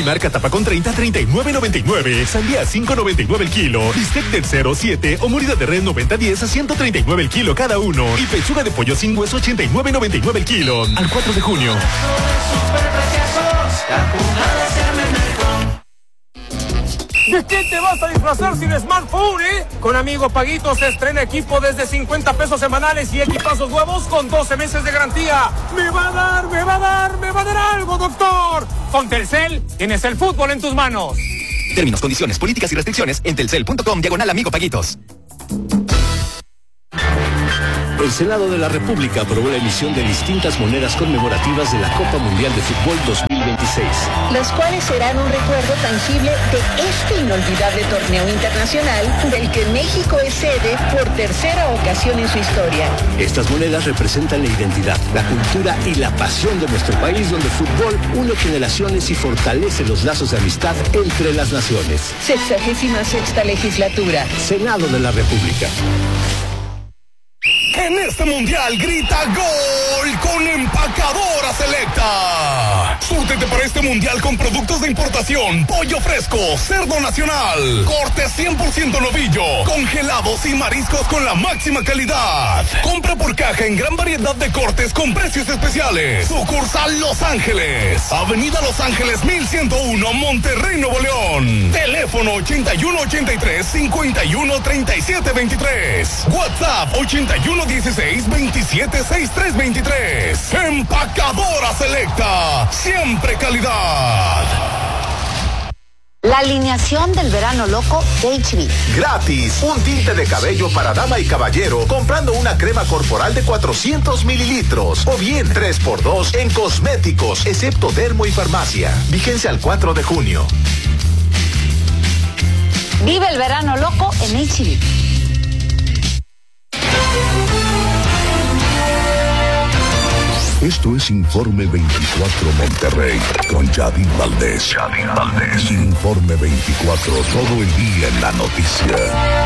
marca tapa con 30, 39.99. Sandía 5.99 el kilo. Bistec tercero 7 o morida de res 90-10 a 139 el kilo cada uno. Y pechuga de pollo sin hueso 89.99 el kilo. Al 4 de junio. ¿De qué te vas a disfrazar sin smartphone, Con Amigo Paguito se estrena equipo desde 50 pesos semanales y equipazos nuevos con 12 meses de garantía. Me va a dar algo, doctor. Con Telcel tienes el fútbol en tus manos. Términos, condiciones, políticas y restricciones en telcel.com/Amigo Paguitos. El Senado de la República aprobó la emisión de distintas monedas conmemorativas de la Copa Mundial de Fútbol 2026. Las cuales serán un recuerdo tangible de este inolvidable torneo internacional del que México es sede por tercera ocasión en su historia. Estas monedas representan la identidad, la cultura y la pasión de nuestro país, donde el fútbol une generaciones y fortalece los lazos de amistad entre las naciones. 66ª legislatura. Senado de la República. En este mundial grita gol con Empacadora Selecta. Súrtete para este mundial con productos de importación, pollo fresco, cerdo nacional, corte 100% novillo, congelados y mariscos con la máxima calidad. Compra por caja en gran variedad de cortes con precios especiales. Sucursal Los Ángeles, Avenida Los Ángeles 1101, Monterrey, Nuevo León. Teléfono 8183-513723. WhatsApp 8116-276323. Empacadora Selecta, siempre calidad. La alineación del verano loco de HB. Gratis, un tinte de cabello para dama y caballero comprando una crema corporal de 400 mililitros. O bien 3x2 en cosméticos, excepto dermo y farmacia. Vigencia al 4 de junio. Vive el verano loco en HB. Esto es Informe 24 Monterrey con Yadid Valdés. Informe 24, todo el día en la noticia.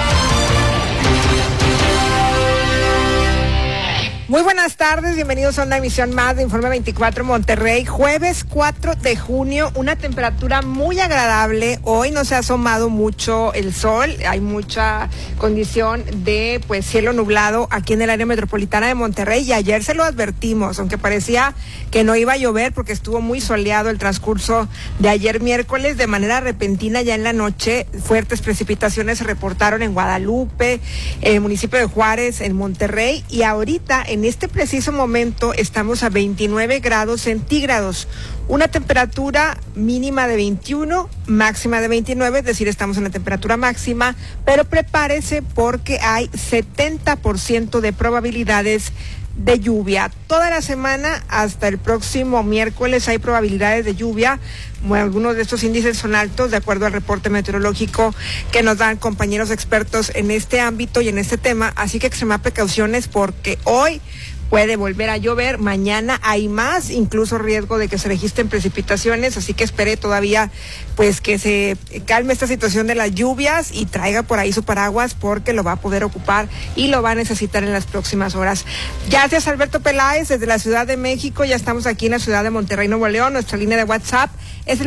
Muy buenas tardes, bienvenidos a una emisión más de Informe 24 Monterrey, jueves 4 de junio, una temperatura muy agradable. Hoy no se ha asomado mucho el sol, hay mucha condición de cielo nublado aquí en el área metropolitana de Monterrey, y ayer se lo advertimos, aunque parecía que no iba a llover porque estuvo muy soleado el transcurso de ayer miércoles. De manera repentina ya en la noche fuertes precipitaciones se reportaron en Guadalupe, en el municipio de Juárez, en Monterrey, y ahorita en este preciso momento estamos a 29 grados centígrados, una temperatura mínima de 21, máxima de 29, es decir, estamos en la temperatura máxima, pero prepárese porque hay 70% de probabilidades de lluvia. Toda la semana hasta el próximo miércoles hay probabilidades de lluvia. Bueno, algunos de estos índices son altos de acuerdo al reporte meteorológico que nos dan compañeros expertos en este ámbito y en este tema, así que extremar precauciones porque hoy puede volver a llover, mañana hay más, incluso riesgo de que se registren precipitaciones, así que espere todavía que se calme esta situación de las lluvias y traiga por ahí su paraguas porque lo va a poder ocupar y lo va a necesitar en las próximas horas. Gracias, Alberto Peláez, desde la Ciudad de México. Ya estamos aquí en la ciudad de Monterrey, Nuevo León. Nuestra línea de WhatsApp es el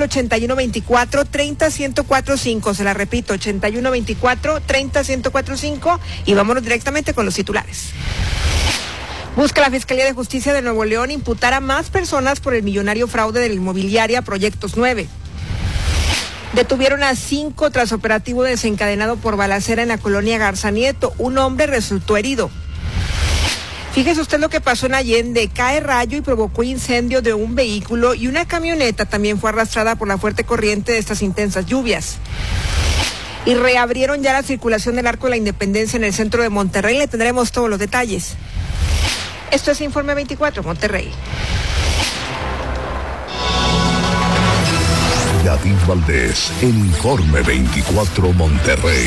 8124-30-1045. Se la repito, 8124-30-1045, y vámonos directamente con los titulares. Busca la Fiscalía de Justicia de Nuevo León imputar a más personas por el millonario fraude de la inmobiliaria Proyectos 9. Detuvieron a 5 tras operativo desencadenado por balacera en la colonia Garza Nieto. Un hombre resultó herido. Fíjese usted lo que pasó en Allende. Cae rayo y provocó incendio de un vehículo, y una camioneta también fue arrastrada por la fuerte corriente de estas intensas lluvias. Y reabrieron ya la circulación del Arco de la Independencia en el centro de Monterrey. Le tendremos todos los detalles. Esto es Informe 24 Monterrey. Yadid Valdés, en Informe 24 Monterrey.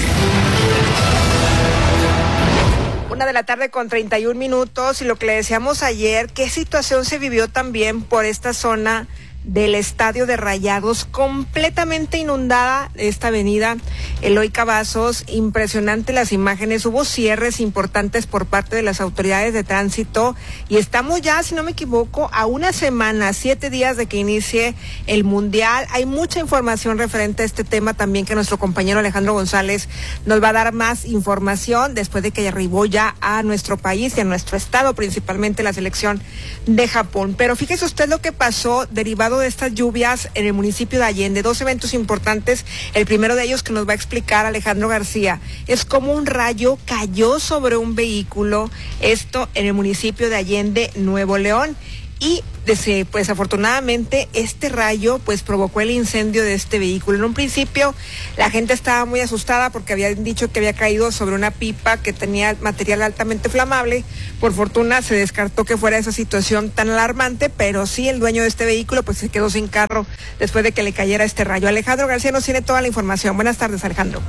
1:31 p.m, y lo que le decíamos ayer, qué situación se vivió también por esta zona del estadio de Rayados, completamente inundada esta avenida Eloy Cavazos. Impresionante las imágenes, hubo cierres importantes por parte de las autoridades de tránsito y estamos ya, si no me equivoco, a una semana, 7 días de que inicie el Mundial. Hay mucha información referente a este tema también, que nuestro compañero Alejandro González nos va a dar más información después de que arribó ya a nuestro país y a nuestro estado, principalmente la selección de Japón. Pero fíjese usted lo que pasó derivado de estas lluvias en el municipio de Allende. 2 eventos importantes. El primero de ellos, que nos va a explicar Alejandro García, es cómo un rayo cayó sobre un vehículo, esto en el municipio de Allende, Nuevo León. Y pues afortunadamente este rayo pues provocó el incendio de este vehículo. En un principio la gente estaba muy asustada porque habían dicho que había caído sobre una pipa que tenía material altamente flamable. Por fortuna se descartó que fuera esa situación tan alarmante, pero sí el dueño de este vehículo pues se quedó sin carro después de que le cayera este rayo. Alejandro García nos tiene toda la información. Buenas tardes, Alejandro.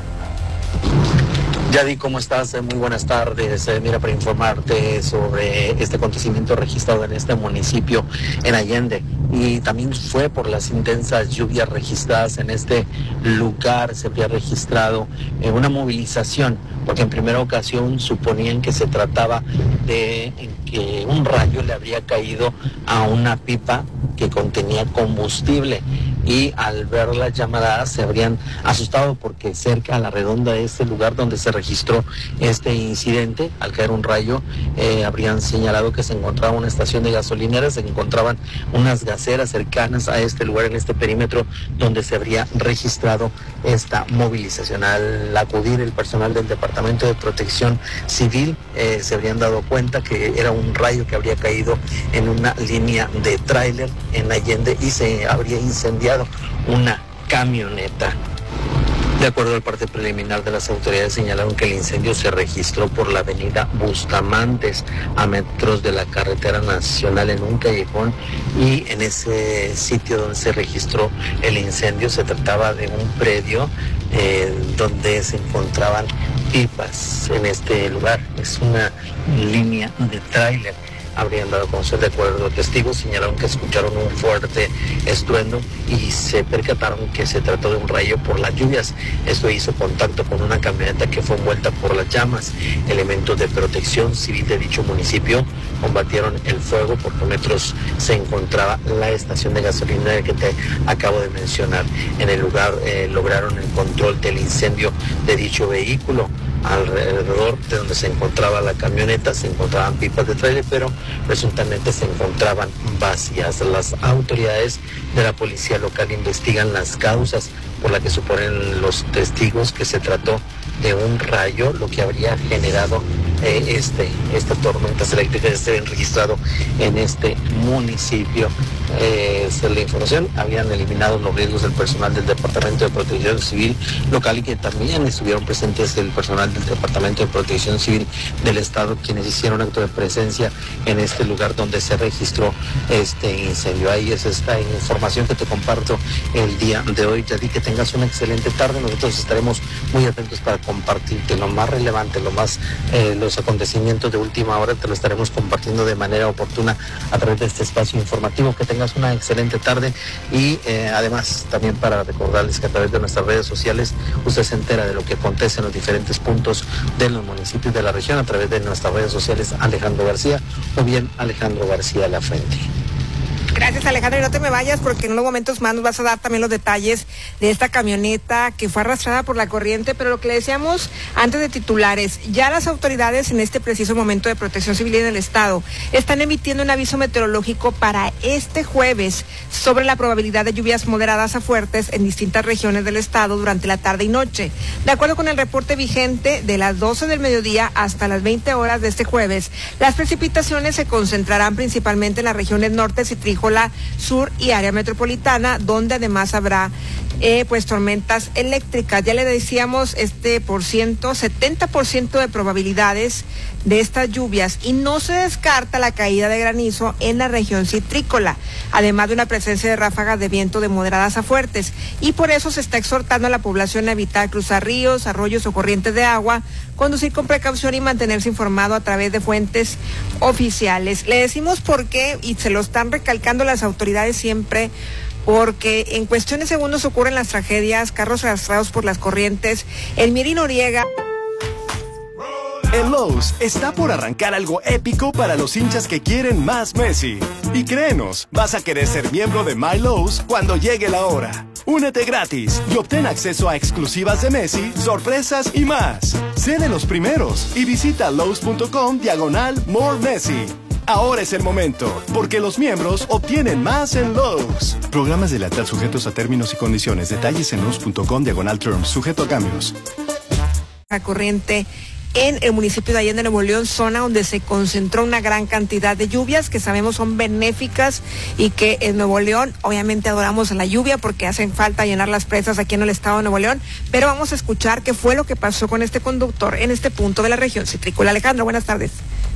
Yadi, ¿cómo estás? Muy buenas tardes. Mira, para informarte sobre este acontecimiento registrado en este municipio, en Allende, y también fue por las intensas lluvias registradas en este lugar. Se había registrado una movilización, porque en primera ocasión suponían que se trataba de que un rayo le habría caído a una pipa que contenía combustible, y al ver las llamaradas se habrían asustado porque cerca a la redonda de este lugar donde se registró este incidente, al caer un rayo, habrían señalado que se encontraba una estación de gasolinera, se encontraban unas gaseras cercanas a este lugar, en este perímetro donde se habría registrado esta movilización. Al acudir el personal del Departamento de Protección Civil, se habrían dado cuenta que era un rayo que habría caído en una línea de tráiler en Allende y se habría incendiado una camioneta. De acuerdo al parte preliminar de las autoridades, señalaron que el incendio se registró por la avenida Bustamantes, a metros de la carretera nacional, en un callejón, y en ese sitio donde se registró el incendio se trataba de un predio donde se encontraban pipas. En este lugar es una línea de tráiler. Habrían dado a conocer, de acuerdo a testigos, señalaron que escucharon un fuerte estruendo y se percataron que se trató de un rayo por las lluvias. Esto hizo contacto con una camioneta que fue envuelta por las llamas. Elementos de protección civil de dicho municipio combatieron el fuego. Por metros se encontraba la estación de gasolina que te acabo de mencionar. En el lugar lograron el control del incendio de dicho vehículo. Alrededor de donde se encontraba la camioneta se encontraban pipas de tráiler, pero presuntamente se encontraban vacías. Las autoridades de la policía local investigan las causas por las que suponen los testigos que se trató de un rayo, lo que habría generado esta tormentas eléctricas que se habían registrado en este municipio. Esta es la información. Habían eliminado los riesgos del personal del Departamento de Protección Civil local, y que también estuvieron presentes el personal del Departamento de Protección Civil del Estado, quienes hicieron acto de presencia en este lugar donde se registró este incendio. Ahí es esta información que te comparto el día de hoy. Ya di que tengas una excelente tarde. Nosotros estaremos muy atentos para compartirte lo más relevante, los acontecimientos de última hora. Te lo estaremos compartiendo de manera oportuna a través de este espacio informativo. Que tengas una excelente tarde, y además también para recordarles que a través de nuestras redes sociales usted se entera de lo que acontece en los diferentes puntos de los municipios de la región a través de nuestras redes sociales, Alejandro García, o bien Alejandro García La Fuente. Gracias, Alejandro, y no te me vayas porque en unos momentos más nos vas a dar también los detalles de esta camioneta que fue arrastrada por la corriente. Pero lo que le decíamos antes de titulares, ya las autoridades en este preciso momento de Protección Civil en el Estado están emitiendo un aviso meteorológico para este jueves sobre la probabilidad de lluvias moderadas a fuertes en distintas regiones del Estado durante la tarde y noche. De acuerdo con el reporte vigente, de las 12 del mediodía hasta las 20 horas de este jueves, las precipitaciones se concentrarán principalmente en las regiones norte, Citrícola, sur y área metropolitana, donde además habrá pues tormentas eléctricas. Ya le decíamos 70% de probabilidades de estas lluvias, y no se descarta la caída de granizo en la región citrícola, además de una presencia de ráfagas de viento de moderadas a fuertes, y por eso se está exhortando a la población a evitar cruzar ríos, arroyos o corrientes de agua, conducir con precaución y mantenerse informado a través de fuentes oficiales. Le decimos por qué, y se lo están recalcando las autoridades siempre, porque en cuestión de segundos ocurren las tragedias, carros arrastrados por las corrientes. Elmieri Noriega. En Lowe's está por arrancar algo épico para los hinchas que quieren más Messi. Y créenos, vas a querer ser miembro de My Lowe's cuando llegue la hora. Únete gratis y obtén acceso a exclusivas de Messi, sorpresas y más. Sé de los primeros y visita Lowe's.com/More Messi. Ahora es el momento, porque los miembros obtienen más en Lowe's. Programas de lealtad sujetos a términos y condiciones. Detalles en Lowe's.com/terms, sujeto a cambios. La corriente en el municipio de Allende, Nuevo León, zona donde se concentró una gran cantidad de lluvias que sabemos son benéficas y que en Nuevo León obviamente adoramos la lluvia porque hacen falta llenar las presas aquí en el estado de Nuevo León, pero vamos a escuchar qué fue lo que pasó con este conductor en este punto de la región citrícola. Alejandro, buenas tardes.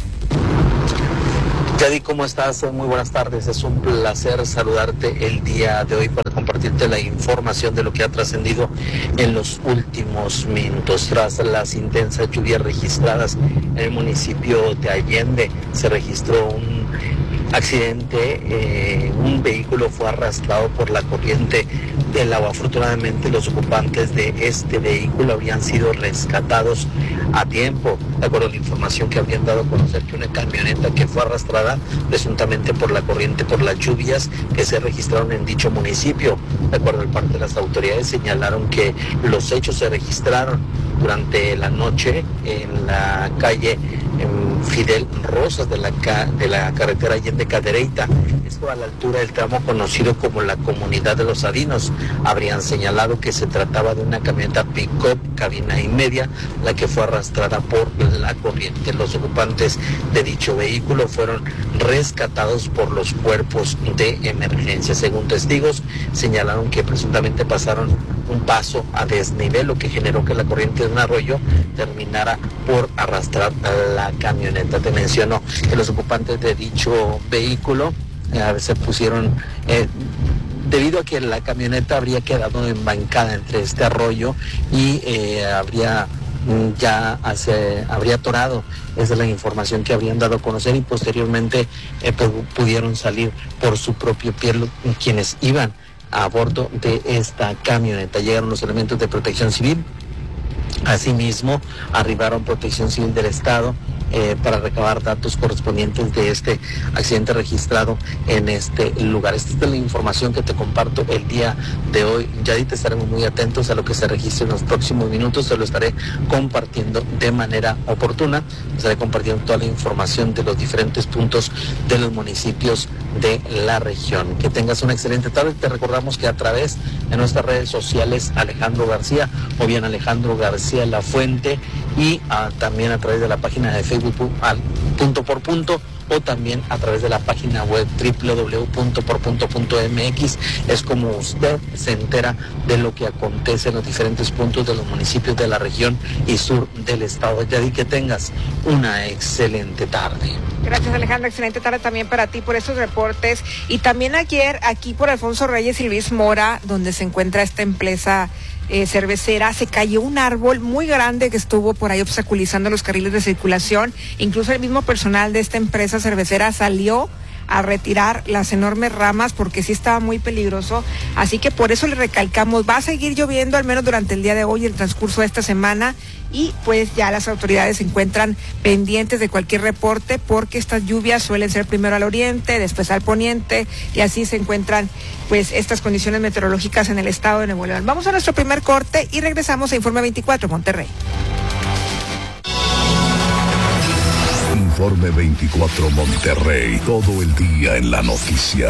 Yadi, ¿cómo estás? Muy buenas tardes. Es un placer saludarte el día de hoy para compartirte la información de lo que ha trascendido en los últimos minutos. Tras las intensas lluvias registradas en el municipio de Allende, se registró un accidente. Un vehículo fue arrastrado por la corriente del agua. Afortunadamente, los ocupantes de este vehículo habrían sido rescatados a tiempo. De acuerdo a la información que habrían dado a conocer, que una camioneta que fue arrastrada presuntamente por la corriente por las lluvias que se registraron en dicho municipio. De acuerdo al parte de las autoridades, señalaron que los hechos se registraron durante la noche en la calle Fidel Rosas de la carretera Allende Cadereyta, esto a la altura del tramo conocido como la Comunidad de los Sadinos. Habrían señalado que se trataba de una camioneta pick-up cabina y media, la que fue arrastrada por la corriente. Los ocupantes de dicho vehículo fueron rescatados por los cuerpos de emergencia. Según testigos, señalaron que presuntamente pasaron un paso a desnivel, lo que generó que la corriente de un arroyo terminara por arrastrar la camioneta. Te menciono que los ocupantes de dicho vehículo se pusieron, debido a que la camioneta habría quedado embancada entre este arroyo y habría atorado. Esa es la información que habrían dado a conocer, y posteriormente pudieron salir por su propio pie quienes iban a bordo de esta camioneta. Llegaron los elementos de Protección Civil. Asimismo, arribaron Protección Civil del Estado para recabar datos correspondientes de este accidente registrado en este lugar. Esta es la información que te comparto el día de hoy. Ya te estaremos muy atentos a lo que se registre en los próximos minutos. Se lo estaré compartiendo de manera oportuna. Estaré compartiendo toda la información de los diferentes puntos de los municipios de la región. Que tengas una excelente tarde. Te recordamos que a través de nuestras redes sociales, Alejandro García, o bien Alejandro García La Fuente, y también a través de la página de Facebook Punto por Punto, o también a través de la página web www.porpunto.mx. Es como usted se entera de lo que acontece en los diferentes puntos de los municipios de la región y sur del estado. Ya di que tengas una excelente tarde. Gracias, Alejandro, excelente tarde también para ti por estos reportes. Y también ayer aquí por Alfonso Reyes y Luis Mora, donde se encuentra esta empresa cervecera, se cayó un árbol muy grande que estuvo por ahí obstaculizando los carriles de circulación. Incluso el mismo personal de esta empresa cervecera salió a retirar las enormes ramas porque sí estaba muy peligroso. Así que por eso le recalcamos, va a seguir lloviendo al menos durante el día de hoy, el transcurso de esta semana, y pues ya las autoridades se encuentran pendientes de cualquier reporte porque estas lluvias suelen ser primero al oriente, después al poniente, y así se encuentran pues estas condiciones meteorológicas en el estado de Nuevo León. Vamos a nuestro primer corte y regresamos a Informe 24 Monterrey. Informe 24 Monterrey, todo el día en la noticia.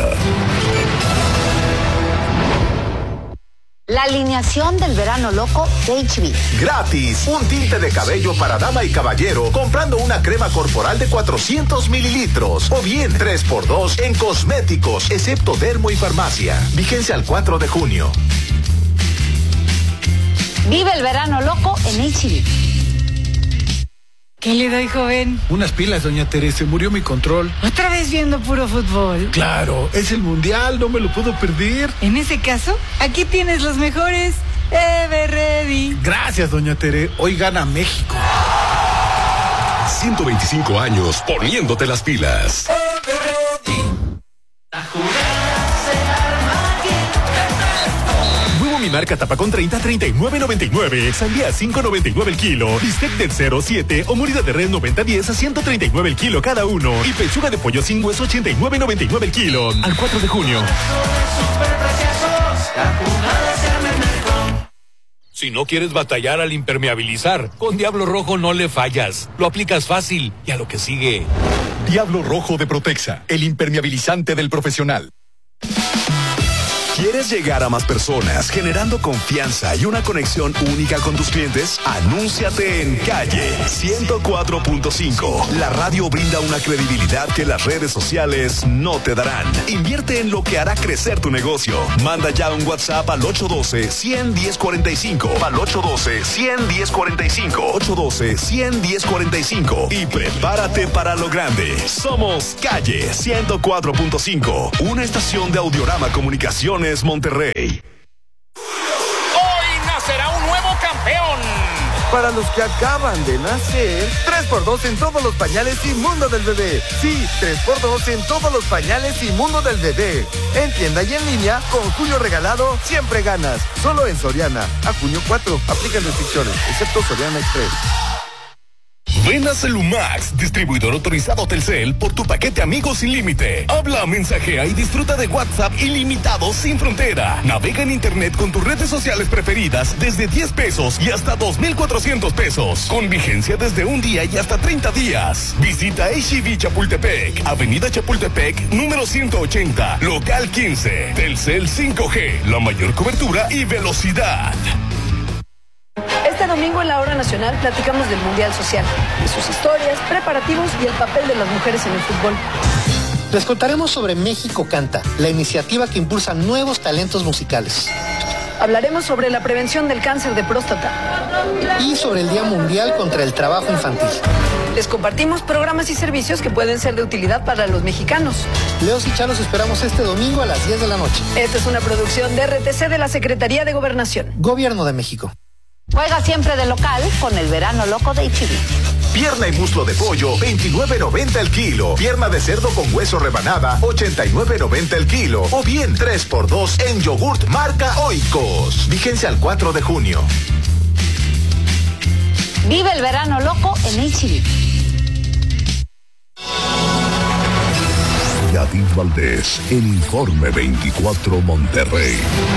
La alineación del verano loco de HB. Gratis, un tinte de cabello para dama y caballero comprando una crema corporal de 400 mililitros. O bien 3x2 en cosméticos, excepto Dermo y Farmacia. Vigencia al 4 de junio. Vive el verano loco en HB. ¿Qué le doy, joven? Unas pilas, doña Teresa, murió mi control. ¿Otra vez viendo puro fútbol? Claro, es el mundial, no me lo puedo perder. En ese caso, aquí tienes los mejores. Everready. Gracias, doña Tere, hoy gana México. 125 años poniéndote las pilas. La jugada se arma aquí. marca tapa con 30, 39.99. Sandía 5.99 el kilo. Bistec del 0.7 o morida de res 90-10 a 139 el kilo cada uno. Y pechuga de pollo sin hueso 89.99 el kilo. Al 4 de junio. Si no quieres batallar al impermeabilizar, con Diablo Rojo no le fallas. Lo aplicas fácil y a lo que sigue. Diablo Rojo de Protexa, el impermeabilizante del profesional. ¿Quieres llegar a más personas generando confianza y una conexión única con tus clientes? Anúnciate en Calle 104.5. La radio brinda una credibilidad que las redes sociales no te darán. Invierte en lo que hará crecer tu negocio. Manda ya un WhatsApp al 812-100-1045. Al 812-100-1045. 812-100-1045. Y prepárate para lo grande. Somos Calle 104.5. Una estación de Audiorama Comunicaciones Monterrey. Hoy nacerá un nuevo campeón. Para los que acaban de nacer, 3x2 en todos los pañales y mundo del bebé. Sí, 3x2 en todos los pañales y mundo del bebé. En tienda y en línea, con Julio Regalado, siempre ganas. Solo en Soriana. A junio 4, aplican restricciones, excepto Soriana Express. Ven a Celumax, distribuidor autorizado Telcel por tu paquete Amigos sin límite. Habla, mensajea y disfruta de WhatsApp ilimitado sin frontera. Navega en internet con tus redes sociales preferidas desde 10 pesos y hasta 2,400 pesos. Con vigencia desde un día y hasta 30 días. Visita H-E-B Chapultepec, Avenida Chapultepec, número 180, local 15. Telcel 5G, la mayor cobertura y velocidad. Este domingo en la Hora Nacional platicamos del Mundial Social, de sus historias, preparativos y el papel de las mujeres en el fútbol. Les contaremos sobre México Canta, la iniciativa que impulsa nuevos talentos musicales. Hablaremos sobre la prevención del cáncer de próstata. Y sobre el Día Mundial contra el Trabajo Infantil. Les compartimos programas y servicios que pueden ser de utilidad para los mexicanos. Leos y Chalos esperamos este domingo a las 10 de la noche. Esta es una producción de RTC de la Secretaría de Gobernación. Gobierno de México. Juega siempre de local con el verano loco de H-E-B. Pierna y muslo de pollo, 29.90 el kilo. Pierna de cerdo con hueso rebanada, 89.90 el kilo. O bien 3x2 en yogurt marca Oikos. Vigencia al 4 de junio. Vive el verano loco en H-E-B. Yadid Valdés, el Informe 24 Monterrey.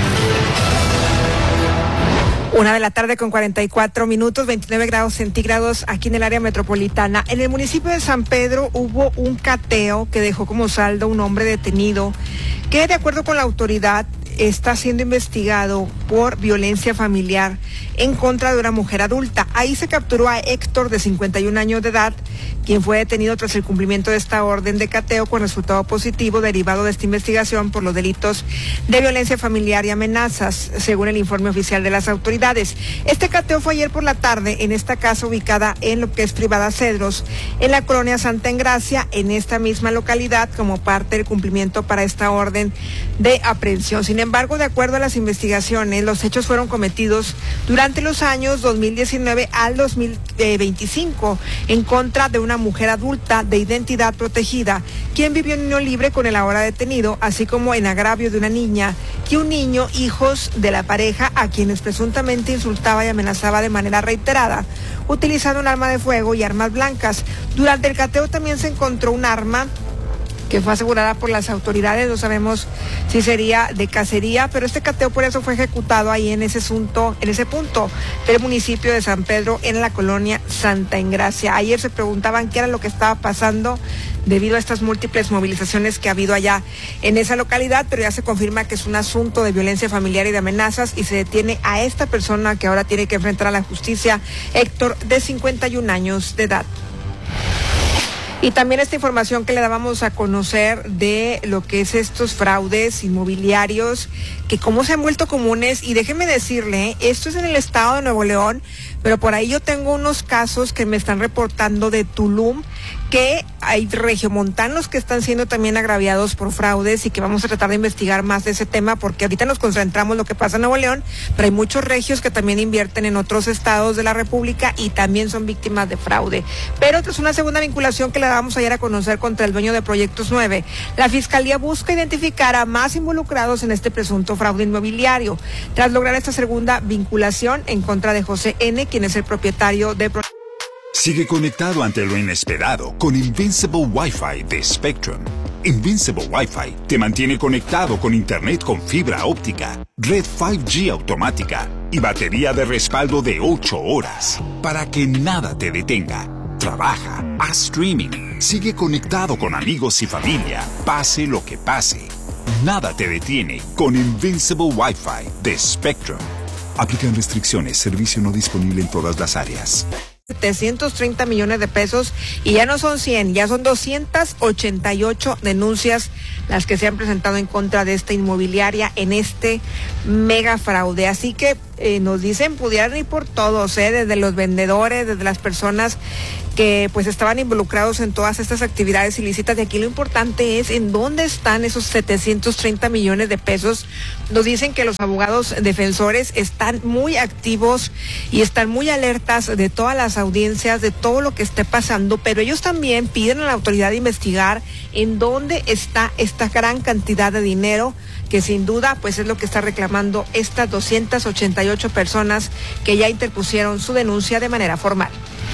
1:00 con 44 minutos, 29 grados centígrados aquí en el área metropolitana. En el municipio de San Pedro hubo un cateo que dejó como saldo un hombre detenido que, de acuerdo con la autoridad, está siendo investigado por violencia familiar en contra de una mujer adulta. Ahí se capturó a Héctor, de 51 años de edad, quien fue detenido tras el cumplimiento de esta orden de cateo con resultado positivo derivado de esta investigación por los delitos de violencia familiar y amenazas, según el informe oficial de las autoridades. Este cateo fue ayer por la tarde en esta casa ubicada en lo que es Privada Cedros, en la colonia Santa Engracia, en esta misma localidad, como parte del cumplimiento para esta orden de aprehensión. Sin embargo, de acuerdo a las investigaciones, los hechos fueron cometidos durante los años 2019 al 2025 en contra de una mujer adulta de identidad protegida, quien vivió en unión libre con el ahora detenido, así como en agravio de una niña y un niño, hijos de la pareja, a quienes presuntamente insultaba y amenazaba de manera reiterada, utilizando un arma de fuego y armas blancas. Durante el cateo también se encontró un arma que fue asegurada por las autoridades, no sabemos si sería de cacería, pero este cateo por eso fue ejecutado ahí en ese punto del municipio de San Pedro, en la colonia Santa Engracia. Ayer se preguntaban qué era lo que estaba pasando debido a estas múltiples movilizaciones que ha habido allá en esa localidad, pero ya se confirma que es un asunto de violencia familiar y de amenazas, y se detiene a esta persona que ahora tiene que enfrentar a la justicia, Héctor, de 51 años de edad. Y también esta información que le dábamos a conocer de lo que es estos fraudes inmobiliarios, que cómo se han vuelto comunes, y déjeme decirle, esto es en el estado de Nuevo León, pero por ahí yo tengo unos casos que me están reportando de Tulum, que hay regiomontanos que están siendo también agraviados por fraudes, y que vamos a tratar de investigar más de ese tema, porque ahorita nos concentramos en lo que pasa en Nuevo León, pero hay muchos regios que también invierten en otros estados de la República y también son víctimas de fraude. Pero es una segunda vinculación que le le dábamos ayer a conocer contra el dueño de Proyectos 9, la Fiscalía busca identificar a más involucrados en este presunto fraude inmobiliario, tras lograr esta segunda vinculación en contra de José N., quien es el propietario de Sigue conectado ante lo inesperado con Invincible Wi-Fi de Spectrum. Invincible Wi-Fi te mantiene conectado con internet con fibra óptica, red 5G automática y batería de respaldo de 8 horas para que nada te detenga. Trabaja, haz streaming, sigue conectado con amigos y familia, pase lo que pase. Nada te detiene con Invincible Wi-Fi de Spectrum. Aplican restricciones, servicio no disponible en todas las áreas. 730 millones de pesos y ya no son 100, ya son 288 denuncias las que se han presentado en contra de esta inmobiliaria en este mega fraude. Así que nos dicen, pudieran ir por todos, desde los vendedores, desde las personas que pues estaban involucrados en todas estas actividades ilícitas. Y aquí lo importante es en dónde están esos 730 millones de pesos. Nos dicen que los abogados defensores están muy activos y están muy alertas de todas las audiencias, de todo lo que esté pasando, pero ellos también piden a la autoridad investigar en dónde está esta gran cantidad de dinero, que sin duda pues es lo que está reclamando estas 288 personas que ya interpusieron su denuncia de manera formal.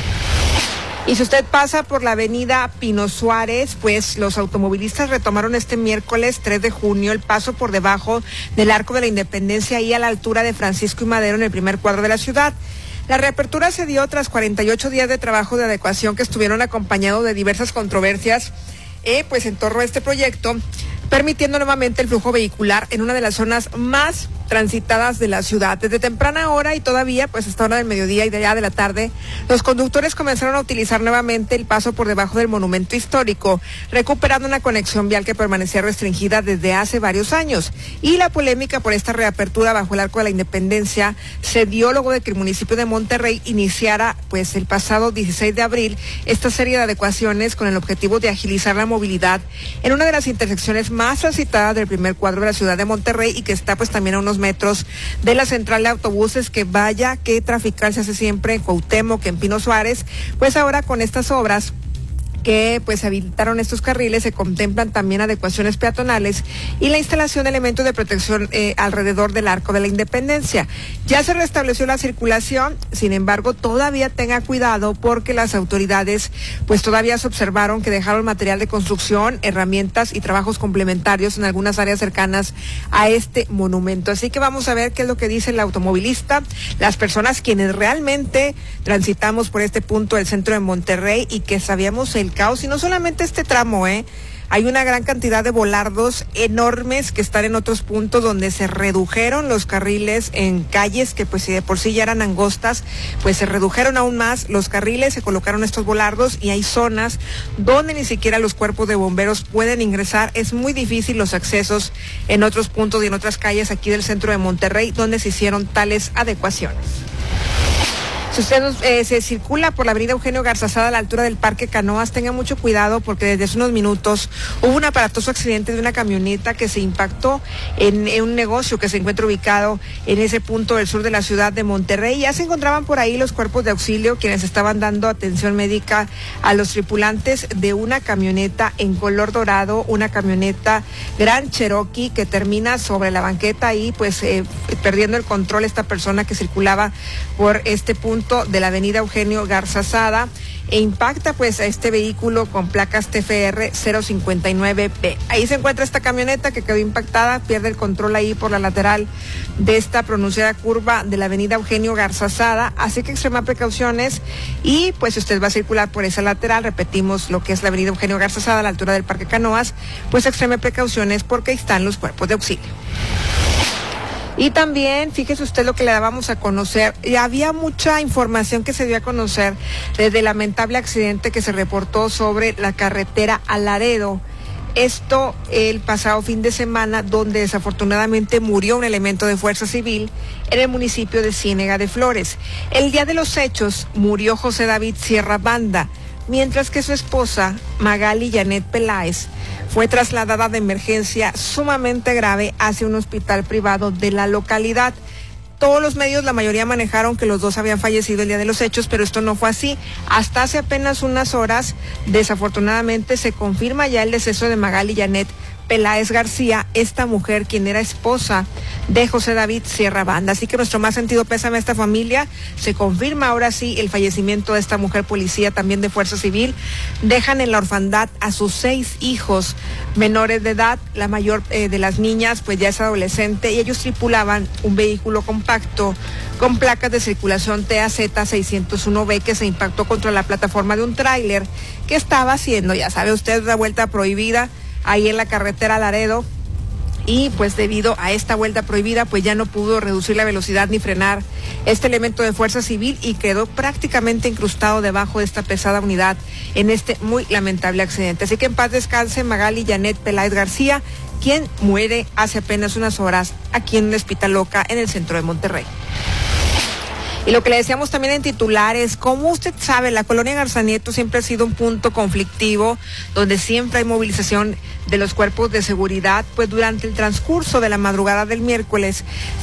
Y si usted pasa por la avenida Pino Suárez, pues los automovilistas retomaron este miércoles 3 de junio el paso por debajo del Arco de la Independencia y a la altura de Francisco y Madero en el primer cuadro de la ciudad. La reapertura se dio tras 48 días de trabajo de adecuación que estuvieron acompañados de diversas controversias pues en torno a este proyecto, permitiendo nuevamente el flujo vehicular en una de las zonas más transitadas de la ciudad. Desde temprana hora y todavía pues hasta hora del mediodía y de allá de la tarde, los conductores comenzaron a utilizar nuevamente el paso por debajo del monumento histórico, recuperando una conexión vial que permanecía restringida desde hace varios años. Y la polémica por esta reapertura bajo el Arco de la Independencia se dio luego de que el municipio de Monterrey iniciara pues el pasado 16 de abril esta serie de adecuaciones con el objetivo de agilizar la movilidad en una de las intersecciones más transitadas del primer cuadro de la ciudad de Monterrey y que está pues también a unos metros de la central de autobuses, que vaya que traficar se hace siempre en Cuauhtémoc, en Pino Suárez. Pues ahora con estas obras que pues habilitaron estos carriles, se contemplan también adecuaciones peatonales y la instalación de elementos de protección alrededor del Arco de la Independencia. Ya se restableció la circulación, sin embargo, todavía tenga cuidado porque las autoridades pues todavía se observaron que dejaron material de construcción, herramientas y trabajos complementarios en algunas áreas cercanas a este monumento. Así que vamos a ver qué es lo que dice el automovilista, las personas quienes realmente transitamos por este punto del centro de Monterrey y que sabíamos el caos, y no solamente este tramo, hay una gran cantidad de volardos enormes que están en otros puntos donde se redujeron los carriles en calles que pues si de por sí ya eran angostas, pues se redujeron aún más los carriles, se colocaron estos volardos y hay zonas donde ni siquiera los cuerpos de bomberos pueden ingresar. Es muy difícil los accesos en otros puntos y en otras calles aquí del centro de Monterrey donde se hicieron tales adecuaciones. Si usted se circula por la avenida Eugenio Garzazada a la altura del Parque Canoas, tenga mucho cuidado porque desde hace unos minutos hubo un aparatoso accidente de una camioneta que se impactó en un negocio que se encuentra ubicado en ese punto del sur de la ciudad de Monterrey. Ya se encontraban por ahí los cuerpos de auxilio quienes estaban dando atención médica a los tripulantes de una camioneta en color dorado, una camioneta Gran Cherokee que termina sobre la banqueta y pues perdiendo el control esta persona que circulaba por este punto de la avenida Eugenio Garzazada e impacta pues a este vehículo con placas TFR 059B. Ahí se encuentra esta camioneta que quedó impactada, pierde el control ahí por la lateral de esta pronunciada curva de la avenida Eugenio Garzazada, así que extrema precauciones y pues si usted va a circular por esa lateral, repetimos lo que es la avenida Eugenio Garzazada a la altura del Parque Canoas, pues extreme precauciones porque ahí están los cuerpos de auxilio. Y también, fíjese usted lo que le dábamos a conocer, había mucha información que se dio a conocer desde el lamentable accidente que se reportó sobre la carretera a Laredo. Esto el pasado fin de semana, donde desafortunadamente murió un elemento de Fuerza Civil en el municipio de Ciénega de Flores. El día de los hechos murió José David Sierra Banda, mientras que su esposa, Magali Janet Peláez, fue trasladada de emergencia sumamente grave hacia un hospital privado de la localidad. Todos los medios, la mayoría manejaron que los dos habían fallecido el día de los hechos, pero esto no fue así. Hasta hace apenas unas horas, desafortunadamente, se confirma ya el deceso de Magali Janet Peláez García, esta mujer quien era esposa de José David Sierra Banda. Así que nuestro más sentido pésame a esta familia. Se confirma ahora sí el fallecimiento de esta mujer policía, también de Fuerza Civil. Dejan en la orfandad a sus 6 hijos menores de edad. La mayor de las niñas pues ya es adolescente y ellos tripulaban un vehículo compacto con placas de circulación TAZ 601B que se impactó contra la plataforma de un tráiler que estaba haciendo, ya sabe usted, una vuelta prohibida ahí en la carretera Laredo, y pues debido a esta vuelta prohibida pues ya no pudo reducir la velocidad ni frenar este elemento de Fuerza Civil y quedó prácticamente incrustado debajo de esta pesada unidad en este muy lamentable accidente. Así que en paz descanse Magali Janet Peláez García, quien muere hace apenas unas horas aquí en un hospital loca en el centro de Monterrey. Y lo que le decíamos también en titulares, como usted sabe, la colonia Garza Nieto siempre ha sido un punto conflictivo, donde siempre hay movilización de los cuerpos de seguridad, pues durante el transcurso de la madrugada del miércoles